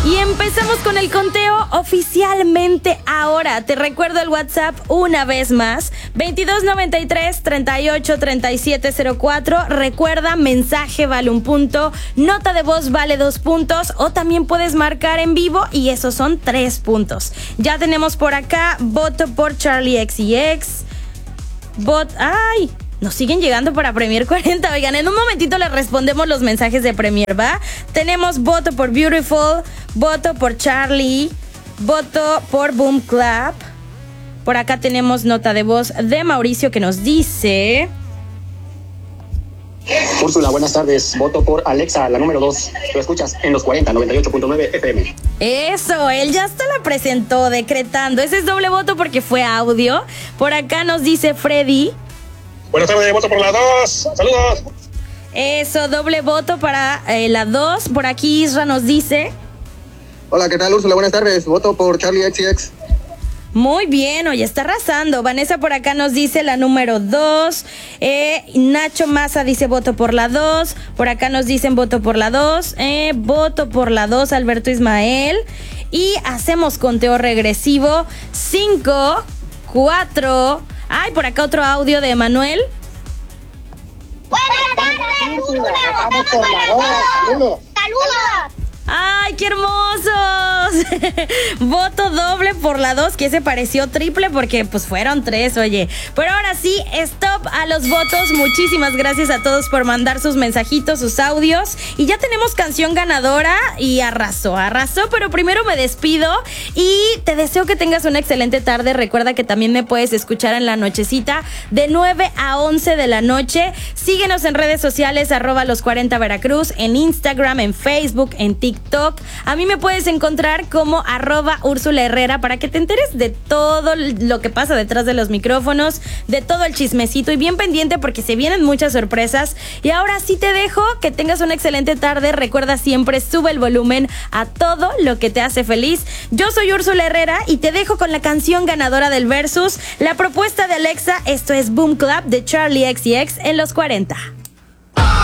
Y empezamos con el conteo oficialmente ahora. Te recuerdo el WhatsApp una vez más, 2293-383704. Recuerda, mensaje vale 1 punto, nota de voz vale 2 puntos, o también puedes marcar en vivo y esos son 3 puntos. Ya tenemos por acá, voto por Charlie XCX. ¡Ay! Nos siguen llegando para Premier 40. Oigan, en un momentito les respondemos los mensajes de Premier, ¿va? Tenemos voto por Beautiful, voto por Charlie, voto por Boom Clap. Por acá tenemos nota de voz de Mauricio que nos dice... Úrsula, buenas tardes. Voto por Alexa, la número 2. Lo escuchas en los 40, 98.9 FM. Eso, él ya hasta la presentó decretando. Ese es doble voto porque fue audio. Por acá nos dice Freddy... Buenas tardes, voto por la 2. Saludos. Eso, doble voto para la 2. Por aquí Isra nos dice... Hola, ¿qué tal, Úrsula? Buenas tardes. Voto por Charlie XCX. Muy bien, oye, está arrasando. Vanessa por acá nos dice la número 2. Nacho Maza dice voto por la 2. Por acá nos dicen voto por la 2. Voto por la 2, Alberto Ismael. Y hacemos conteo regresivo. 5, 4... Ay, por acá otro audio de Manuel. Buenas tardes, Úrsula. Vamos por la 2. Saludos. ¡Ay, qué hermosos! Voto doble por la 2, que se pareció triple porque pues fueron 3, oye. Pero ahora sí, stop a los votos. Muchísimas gracias a todos por mandar sus mensajitos, sus audios. Y ya tenemos canción ganadora y arrasó, pero primero me despido y te deseo que tengas una excelente tarde. Recuerda que también me puedes escuchar en la nochecita de 9 a 11 de la noche. Síguenos en redes sociales, @los40 Veracruz, en Instagram, en Facebook, en TikTok. A mí me puedes encontrar como @Úrsula Herrera para que te enteres de todo lo que pasa detrás de los micrófonos, de todo el chismecito, y bien pendiente porque se vienen muchas sorpresas. Y ahora sí te dejo, que tengas una excelente tarde. Recuerda siempre, sube el volumen a todo lo que te hace feliz. Yo soy Úrsula Herrera y te dejo con la canción ganadora del Versus, la propuesta de Alexa. Esto es Boom Clap de Charlie XCX en los 40.